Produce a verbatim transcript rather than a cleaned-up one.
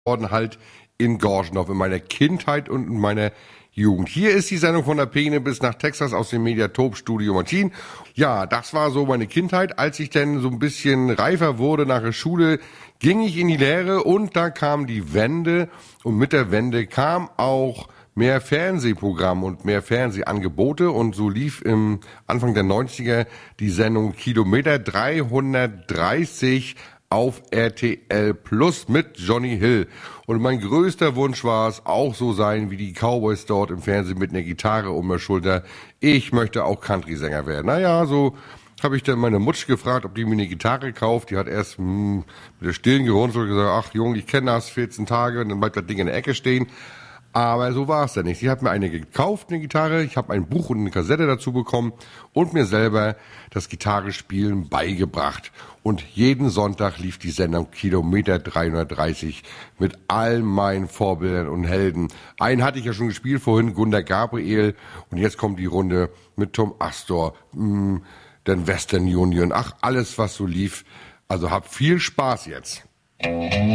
worden halt in Gorschendorf, in meiner Kindheit und in meiner Jugend. Hier ist die Sendung von der Peene bis nach Texas aus dem Mediatop Studio Martin. Ja, das war so meine Kindheit. Als ich dann so ein bisschen reifer wurde nach der Schule, ging ich in die Lehre und da kam die Wende und mit der Wende kam auch mehr Fernsehprogramm und mehr Fernsehangebote und so lief im Anfang der neunziger die Sendung Kilometer dreihundertdreißig auf R T L Plus mit Johnny Hill. Und mein größter Wunsch war es, auch so sein wie die Cowboys dort im Fernsehen mit einer Gitarre um der Schulter. Ich möchte auch Country-Sänger werden. Naja, so habe ich dann meine Mutsch gefragt, ob die mir eine Gitarre kauft. Die hat erst hm, mit der stillen gerunzelt und gesagt, ach Junge, ich kenne das, vierzehn Tage und dann bleibt das Ding in der Ecke stehen. Aber so war es dann nicht. Sie hat mir eine gekauft, eine Gitarre. Ich habe ein Buch und eine Kassette dazu bekommen und mir selber das Gitarrespielen beigebracht. Und jeden Sonntag lief die Sendung Kilometer dreihundertdreißig mit all meinen Vorbildern und Helden. Einen hatte ich ja schon gespielt vorhin, Gunda Gabriel. Und jetzt kommt die Runde mit Tom Astor, mh, dann Western Union. Ach, alles, was so lief. Also hab viel Spaß jetzt.